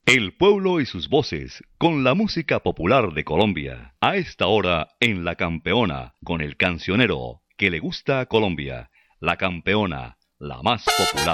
El pueblo y sus voces, con la música popular de Colombia. A esta hora en La Campeona, con el cancionero que le gusta a Colombia. La Campeona, la más popular.